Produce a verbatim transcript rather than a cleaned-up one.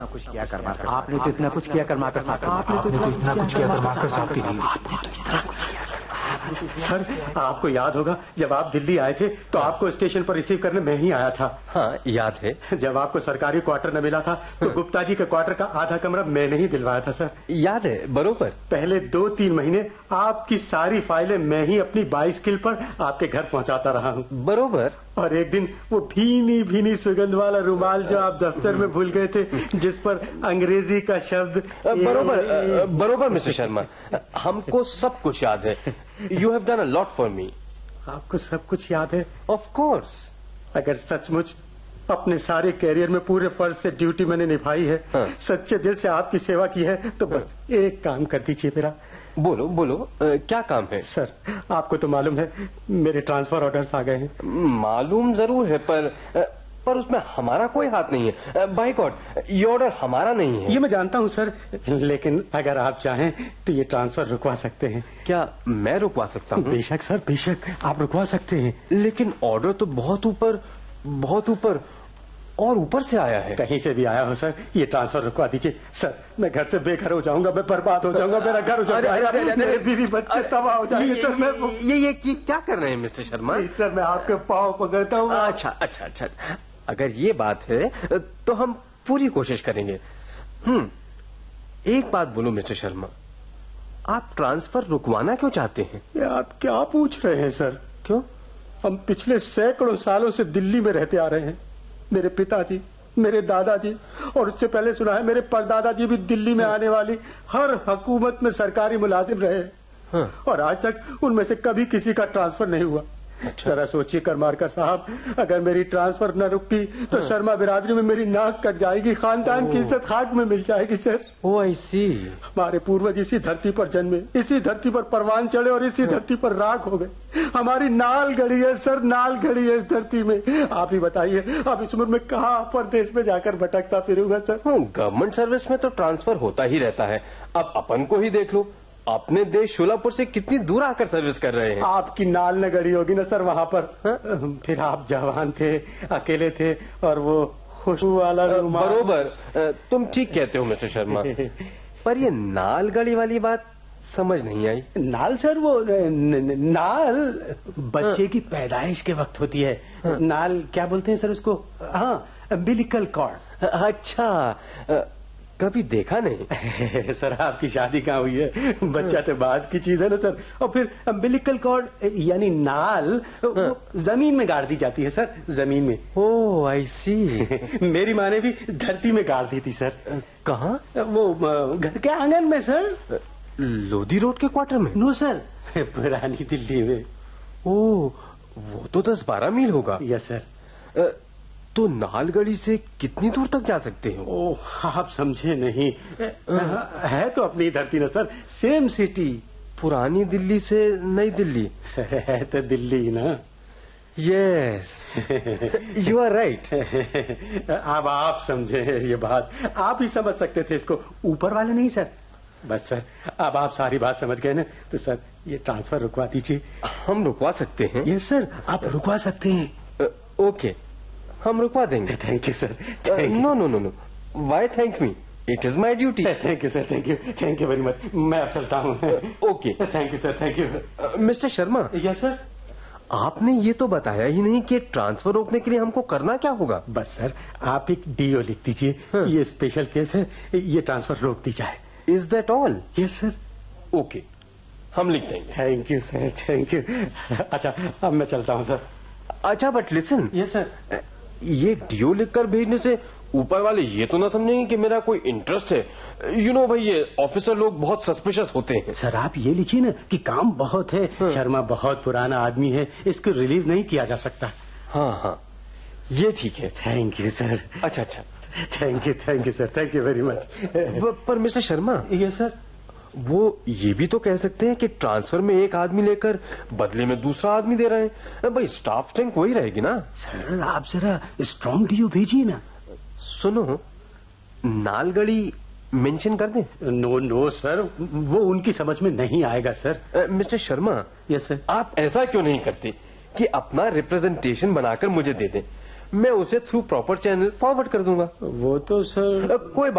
कुछ किया करमाकर आपने तो इतना कुछ किया करमाकर साहब आपने तो इतना कुछ किया करमाकर साहब के लिए आपने तो इतना कुछ किया सर, आपको याद होगा जब आप दिल्ली आए थे तो आपको स्टेशन पर रिसीव करने मैं ही आया था। हाँ, याद है। जब आपको सरकारी क्वार्टर न मिला था तो गुप्ता जी के क्वार्टर का आधा कमरा मैंने ही दिलवाया था सर। याद है, बरोबर। पहले दो तीन महीने आपकी सारी फाइलें मैं ही अपनी बाइसिकल पर आपके घर पहुंचाता रहा हूँ। बरोबर। और एक दिन वो भीनी भीनी सुगंध वाला रुमाल जो आप दफ्तर में भूल गए थे, जिस पर अंग्रेजी का शब्द बरोबर बरोबर मिस्टर शर्मा, हमको सब कुछ याद है। You have done a lot for me. आपको सब कुछ याद है? Of course. अगर सचमुच अपने सारे कैरियर में पूरे फर्ज से ड्यूटी मैंने निभाई है, हाँ। सच्चे दिल से आपकी सेवा की है, तो बस एक काम कर दीजिए मेरा। बोलो बोलो, आ, क्या काम है? सर, आपको तो मालूम है मेरे ट्रांसफर ऑर्डर्स आ गए हैं। मालूम जरूर है, पर पर उसमें हमारा कोई हाथ नहीं है। बाय गॉड, ये ऑर्डर हमारा नहीं है। ये मैं जानता हूँ सर, लेकिन अगर आप चाहें तो ये ट्रांसफर रुकवा सकते हैं। क्या मैं रुकवा सकता हूँ? बेशक सर, बेशक आप रुकवा सकते हैं। लेकिन ऑर्डर तो बहुत ऊपर बहुत ऊपर और ऊपर से आया है। कहीं से भी आया हो सर, ये ट्रांसफर रुकवा दीजिए। सर, मैं घर से बेघर हो जाऊंगा, मैं बर्बाद हो जाऊंगा, मेरा घर हो जाएगा, मेरे बीवी बच्चे तबाह हो जाएंगे। सर, मैं ये ये क्या कर रहे हैं मिस्टर शर्मा? सर, मैं आपके पाँव पकड़ता हूँ। अच्छा अच्छा अच्छा, अगर ये बात है तो हम पूरी कोशिश करेंगे। हम्म एक बात बोलो मिस्टर शर्मा, आप ट्रांसफर रुकवाना क्यों चाहते हैं? ये आप क्या पूछ रहे हैं सर? क्यों? हम पिछले सैकड़ों सालों से दिल्ली में रहते आ रहे हैं। मेरे पिताजी, मेरे दादाजी और उससे पहले सुना है मेरे परदादाजी भी दिल्ली में आने वाली हर हुकूमत में सरकारी मुलाजिम रहे। हाँ। और आज तक उनमें से कभी किसी का ट्रांसफर नहीं हुआ। अच्छा। जरा सोचिए करमारकर साहब, अगर मेरी ट्रांसफर न रुकी तो शर्मा बिरादरी में मेरी नाक कट जाएगी, खानदान की इज्जत खाक में मिल जाएगी। सर, ओ आई सी। हमारे पूर्वज इसी धरती पर जन्मे, इसी धरती पर परवान चढ़े और इसी धरती पर राख हो गए। हमारी नाल गड़ी है सर, नाल गड़ी है इस धरती में। आप ही बताइए, अब इस उम्र में कहाँ परदेश में जाकर भटकता फिरूंगा सर? गवर्नमेंट सर्विस में तो ट्रांसफर होता ही रहता है। अब अपन को ही देख लो, अपने देश शोलापुर से कितनी दूर आकर सर्विस कर रहे हैं। आपकी नाल न गड़ी होगी ना सर वहाँ पर। हा? फिर आप जवान थे, अकेले थे, और वो खुशबू वाला रुमाल। बरोबर, तुम ठीक कहते हो मिस्टर शर्मा, पर ये नाल गड़ी वाली बात समझ नहीं आई। नाल सर, वो न, न, नाल बच्चे की पैदाइश के वक्त होती है। नाल क्या बोलते हैं सर उसको? हाँ, अम्बिलिकल कॉर्ड। अच्छा, कभी देखा नहीं। सर, आपकी शादी कहाँ हुई है? बच्चा तो बाद की चीज है ना सर। और फिर अम्बिलिकल कॉर्ड यानी नाल जमीन में गाड़ दी जाती है सर, जमीन में। ओह आई सी। मेरी माँ ने भी धरती में गाड़ दी थी सर। कहाँ? वो घर के आंगन में सर। लोधी रोड के क्वार्टर में? नो सर, पुरानी दिल्ली में। ओह, वो तो दस बारह मील होगा। Yes sir. तो नालगढ़ी से कितनी दूर तक जा सकते हो? ओह, आप समझे नहीं। है तो अपनी धरती ना सर, सेम सिटी। पुरानी दिल्ली से नई दिल्ली? सर, है तो दिल्ली ना। Yes, you are right. अब आप समझे ये बात, आप ही समझ सकते थे इसको, ऊपर वाले नहीं सर। बस सर, अब आप सारी बात समझ गए ना, तो सर ये ट्रांसफर रुकवा दीजिए। हम रुकवा सकते हैं? यस सर, आप रुकवा सकते हैं। ओके, हम रुकवा देंगे। Thank you sir. No no no no, why thank me, it is my duty. Thank you sir, thank you, thank you very much. मैं अब चलता हूँ। Okay, thank you sir, thank you. Mister Sharma. Yes sir. आपने ये तो बताया ही नहीं कि ट्रांसफर रोकने के लिए हमको करना क्या होगा। बस सर, आप एक डीओ लिख दीजिए। हाँ। ये स्पेशल केस है, ये ट्रांसफर रोक दी जाए। Is that all? Yes sir. Okay, हम लिख देंगे। Thank you sir, thank you. अच्छा, अब मैं चलता हूँ सर। अच्छा, बट लिसन। Yes sir. ये डीओ लिखकर भेजने से ऊपर वाले ये तो ना समझेंगे कि मेरा कोई इंटरेस्ट है। यू नो भाई, ये ऑफिसर लोग बहुत सस्पिशियस होते हैं। सर, आप ये लिखिए ना कि काम बहुत है। हाँ। शर्मा बहुत पुराना आदमी है, इसको रिलीव नहीं किया जा सकता। हाँ हाँ, ये ठीक है। Thank you sir. अच्छा अच्छा, thank you, thank you sir, thank you very much. पर मिस्टर शर्मा। Yes sir. वो ये भी तो कह सकते हैं कि ट्रांसफर में एक आदमी लेकर बदले में दूसरा आदमी दे रहे हैं। भाई, स्टाफ स्ट्रेंथ वही रहेगी ना। सर, आप जरा स्ट्रॉन्ग डीओ भेजिए ना। सुनो, नालगढ़ी मेंशन कर दें? नो नो सर, वो उनकी समझ में नहीं आएगा sir. Mister Sharma. Yes sir. आप ऐसा क्यों नहीं करते कि अपना रिप्रेजेंटेशन बनाकर मुझे दे दें, मैं उसे थ्रू प्रॉपर चैनल फॉरवर्ड कर दूंगा। वो तो सर कोई